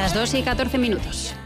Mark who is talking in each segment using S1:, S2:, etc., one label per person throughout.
S1: Las 2:14.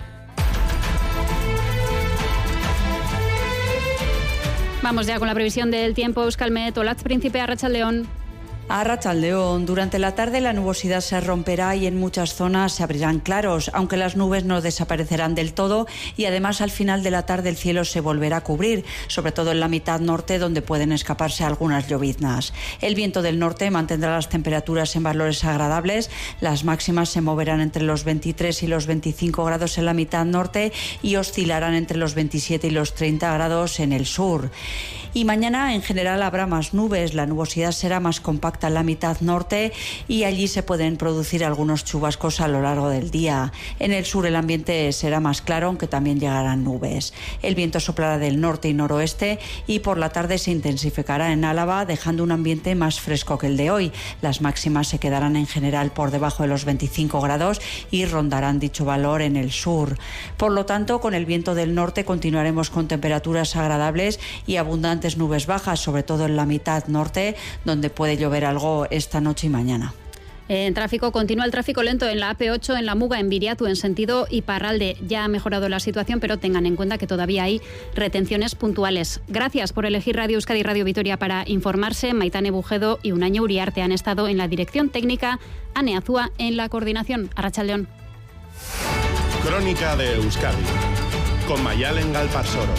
S1: Vamos ya con la previsión del tiempo. Euskalmet, Olatz Príncipe, Arratsaldeon.
S2: Arratsaldeon, durante la tarde la nubosidad se romperá y en muchas zonas se abrirán claros, aunque las nubes no desaparecerán del todo y además al final de la tarde el cielo se volverá a cubrir, sobre todo en la mitad norte donde pueden escaparse algunas lloviznas. El viento del norte mantendrá las temperaturas en valores agradables, las máximas se moverán entre los 23 y los 25 grados en la mitad norte y oscilarán entre los 27 y los 30 grados en el sur. Y mañana en general habrá más nubes, la nubosidad será más compacta en la mitad norte y allí se pueden producir algunos chubascos a lo largo del día. En el sur el ambiente será más claro, aunque también llegarán nubes. El viento soplará del norte y noroeste y por la tarde se intensificará en Álava, dejando un ambiente más fresco que el de hoy. Las máximas se quedarán en general por debajo de los 25 grados y rondarán dicho valor en el sur. Por lo tanto, con el viento del norte continuaremos con temperaturas agradables y abundantes nubes bajas, sobre todo en la mitad norte, donde puede llover algo esta noche y mañana.
S1: En tráfico, continúa el tráfico lento en la AP8, en la Muga, en Viriatu, en sentido Iparralde. Ya ha mejorado la situación, pero tengan en cuenta que todavía hay retenciones puntuales. Gracias por elegir Radio Euskadi y Radio Vitoria para informarse. Maitane Bujedo y Unaño Uriarte han estado en la dirección técnica, Ane Azúa en la coordinación. Arratsaldeon.
S3: Crónica de Euskadi, con Mayalen Galparsoro.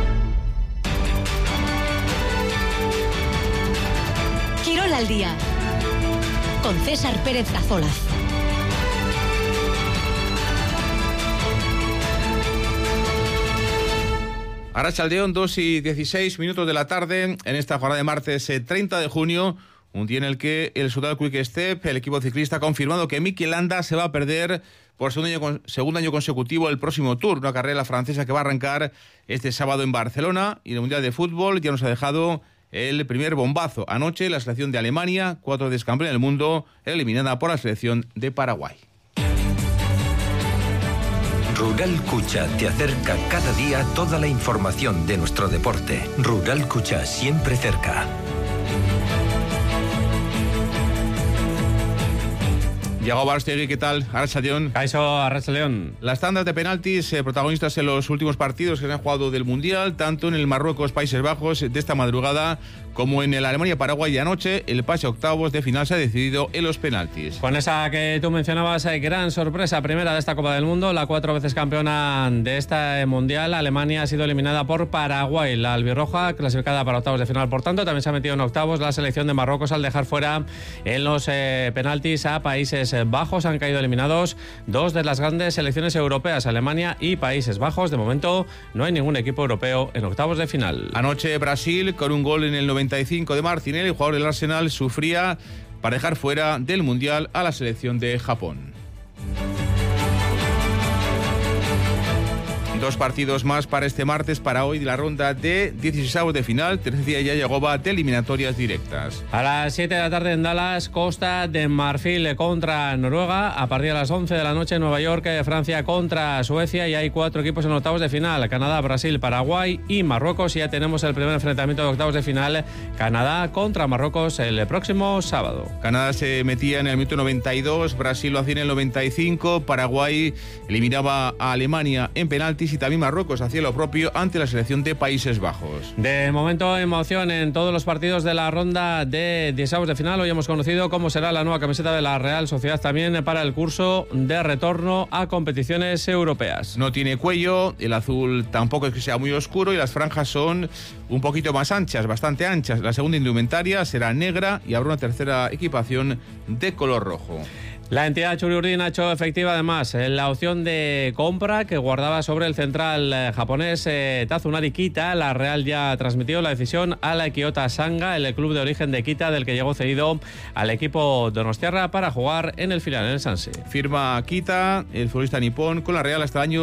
S4: Quirol al día, con César Pérez Cazolaz.
S5: Arratsaldeon, 2:16 de la tarde, en esta jornada de martes 30 de junio, un día en el que el Sudal Quick Step, el equipo ciclista, ha confirmado que Mikel Landa se va a perder por segundo año consecutivo el próximo Tour, una carrera francesa que va a arrancar este sábado en Barcelona. Y el Mundial de Fútbol ya nos ha dejado el primer bombazo. Anoche la selección de Alemania, 4 veces campeona del mundo, era eliminada por la selección de Paraguay.
S6: Rural Kucha te acerca cada día toda la información de nuestro deporte. Rural Kucha, siempre cerca.
S5: Yago Barstegui, ¿qué tal? Arratsaldeon.
S7: Caixo, Arratsaldeon.
S5: Las tandas de penaltis, protagonistas en los últimos partidos que se han jugado del Mundial, tanto en el Marruecos-Países Bajos de esta madrugada como en el Alemania-Paraguay de anoche. El pase a octavos de final se ha decidido en los penaltis.
S7: Con esa que tú mencionabas, gran sorpresa primera de esta Copa del Mundo, la 4 veces campeona de esta Mundial, Alemania ha sido eliminada por Paraguay. La albirroja, clasificada para octavos de final, por tanto, también se ha metido en octavos la selección de Marruecos al dejar fuera en los penaltis a Países Bajos. Han caído eliminados dos de las grandes selecciones europeas, Alemania y Países Bajos. De momento no hay ningún equipo europeo en octavos de final.
S5: Anoche Brasil, con un gol en el 95 de Martinelli, el jugador del Arsenal, sufría para dejar fuera del Mundial a la selección de Japón. Dos partidos más para este martes, para hoy, de la ronda de 16avos de final. Tercer día ya llegó de eliminatorias directas.
S7: A las 7 de la tarde en Dallas, Costa de Marfil contra Noruega. A partir de las 11 de la noche en Nueva York, Francia contra Suecia. Y hay 4 equipos en octavos de final: Canadá, Brasil, Paraguay y Marruecos. Y ya tenemos el primer enfrentamiento de octavos de final: Canadá contra Marruecos el próximo sábado.
S5: Canadá se metía en el minuto 92, Brasil lo hacía en el 95, Paraguay eliminaba a Alemania en penaltis y también Marruecos hacía lo propio ante la selección de Países Bajos.
S7: De momento, emoción en todos los partidos de la ronda de 16avos de final. Hoy hemos conocido cómo será la nueva camiseta de la Real Sociedad también para el curso de retorno a competiciones europeas.
S5: No tiene cuello, el azul tampoco es que sea muy oscuro y las franjas son un poquito más anchas, bastante anchas. La segunda indumentaria será negra y habrá una tercera equipación de color rojo.
S7: La entidad Txuri-Urdin ha hecho efectiva además la opción de compra que guardaba sobre el central japonés Tazunari Kita. La Real ya ha transmitido la decisión a la Kyoto Sanga, el club de origen de Kita, del que llegó cedido al equipo donostiarra para jugar en el filial, en el Sanse.
S5: Firma Kita, el futbolista nipón, con la Real hasta el año